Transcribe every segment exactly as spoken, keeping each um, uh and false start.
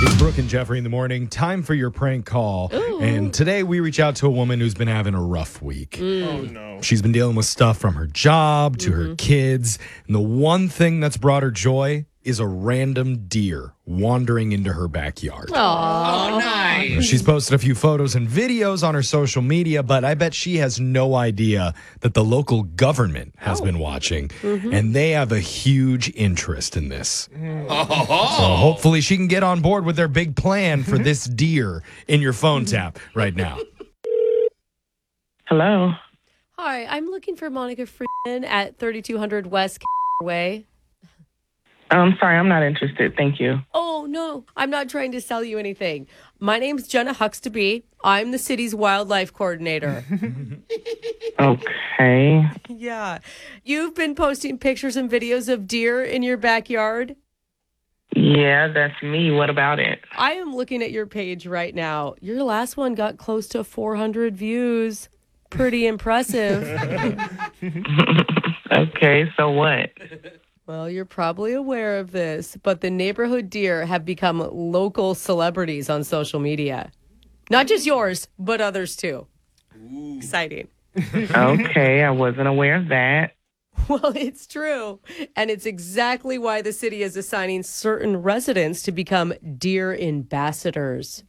It's Brooke and Jeffrey in the morning. Time for your prank call. Ooh. And today we reach out to a woman who's been having a rough week. Mm. Oh, no. She's been dealing with stuff from her job to Mm-hmm. her kids. And the one thing that's brought her joy is a random deer wandering into her backyard. Aw. Oh, nice. She's posted a few photos and videos on her social media, but I bet she has no idea that the local government has been watching, and they have a huge interest in this. So hopefully she can get on board with their big plan for this deer in your phone tap right now. Hello. Hi, I'm looking for Monica Freeman at thirty-two hundred West Way. I'm sorry, I'm not interested. Thank you. Oh, no, I'm not trying to sell you anything. My name's Jenna Huxtable. I'm the city's wildlife coordinator. Okay. Yeah. You've been posting pictures and videos of deer in your backyard. Yeah, that's me. What about it? I am looking at your page right now. Your last one got close to four hundred views. Pretty impressive. Okay, so what? Well, you're probably aware of this, but the neighborhood deer have become local celebrities on social media. Not just yours, but others too. Ooh. Exciting. Okay, I wasn't aware of that. Well, it's true. And it's exactly why the city is assigning certain residents to become deer ambassadors.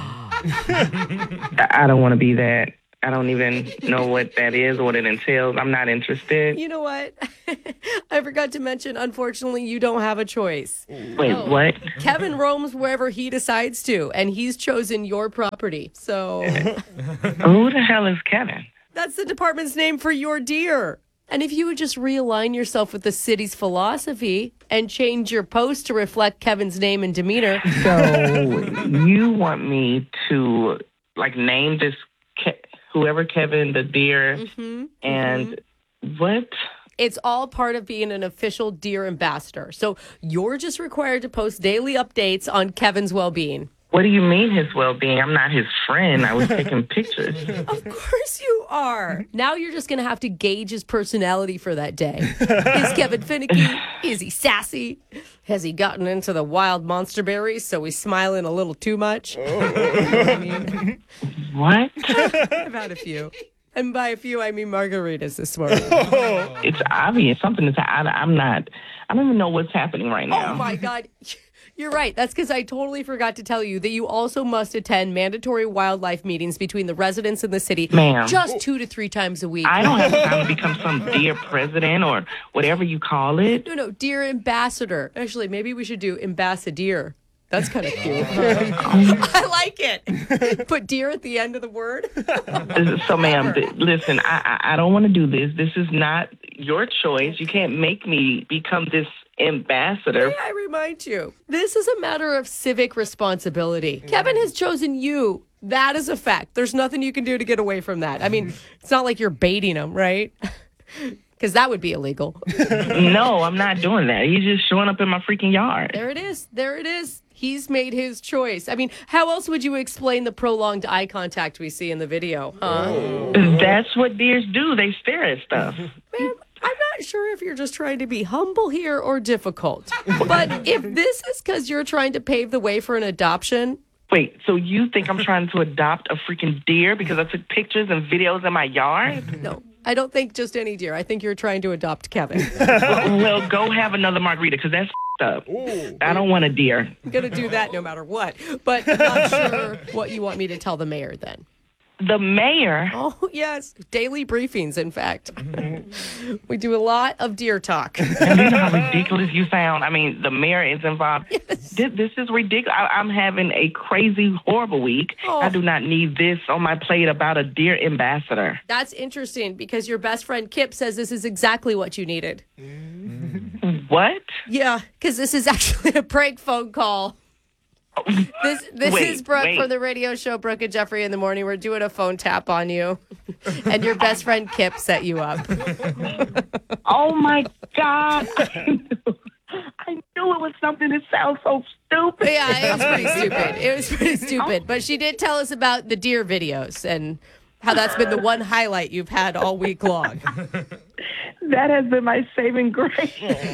I I don't want to be that. I don't even know what that is or what it entails. I'm not interested. You know what? I forgot to mention, unfortunately, you don't have a choice. Wait, Oh. what? Kevin roams wherever he decides to, and he's chosen your property. So Who the hell is Kevin? that's the department's name for your deer. And if you would just realign yourself with the city's philosophy and change your post to reflect Kevin's name and demeanor. So you want me to, like, name this Ke- whoever Kevin the deer Mm-hmm, and what? It's all part of being an official deer ambassador. So you're just required to post daily updates on Kevin's well-being. What do you mean his well-being? I'm not his friend. I was taking pictures. Of course you are. Now you're just going to have to gauge his personality for that day. Is Kevin finicky? Is he sassy? Has he gotten into the wild monster berries, so he's smiling a little too much? I mean, What? I've had a few. And by a few, I mean margaritas this morning. It's obvious. Something is, I, I'm not, I don't even know what's happening right now. Oh, my God. You're right. That's because I totally forgot to tell you that you also must attend mandatory wildlife meetings between the residents and the city Ma'am. just two to three times a week. I don't have time to become some dear president or whatever you call it. No, no, deer ambassador. Actually, maybe we should do ambassador. That's kind of cute. I like it. Put deer at the end of the word. So, ma'am, th- listen, I, I, I don't want to do this. This is not your choice. You can't make me become this ambassador. May I remind you, this is a matter of civic responsibility. Kevin has chosen you. That is a fact. There's nothing you can do to get away from that. I mean, it's not like you're baiting him, right? Because that would be illegal. No, I'm not doing that. He's just showing up in my freaking yard. There it is. There it is. He's made his choice. I mean, how else would you explain the prolonged eye contact we see in the video, huh? That's what deers do. They stare at stuff. Ma'am, I'm not sure if you're just trying to be humble here or difficult. But if this is because you're trying to pave the way for an adoption, Wait, so you think I'm trying to adopt a freaking deer because I took pictures and videos in my yard? no, I don't think just any deer. I think you're trying to adopt Kevin. Well, well, go have another margarita because that's up. I don't want a deer. I'm going to do that no matter what. But I'm not sure what you want me to tell the mayor then. The mayor? Oh, yes. Daily briefings, in fact. We do a lot of deer talk. And you know how ridiculous you sound? I mean, the mayor is involved. Yes. This, this is ridiculous. I, I'm having a crazy, horrible week. Oh. I do not need this on my plate about a deer ambassador. That's interesting because your best friend Kip says this is exactly what you needed. What? Yeah, because this is actually a prank phone call. This this Wait, is Brooke wait. from the radio show Brooke and Jeffrey in the Morning. We're doing a phone tap on you. And your best friend Kip set you up. Oh, my God. I knew, I knew it was something that sounds so stupid. Yeah, it was pretty stupid. It was pretty stupid. But she did tell us about the deer videos and how that's been the one highlight you've had all week long. That has been my saving grace.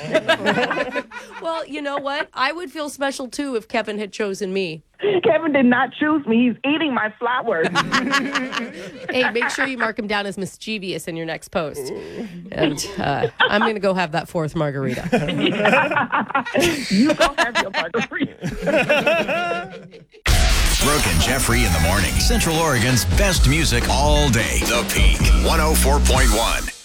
Well, you know what? I would feel special too if Kevin had chosen me. Kevin did not choose me. He's eating my flowers. Hey, make sure you mark him down as mischievous in your next post. And uh, I'm going to go have that fourth margarita. You go have your margarita. Brooke and Jeffrey in the morning. Central Oregon's best music all day. The Peak one oh four point one.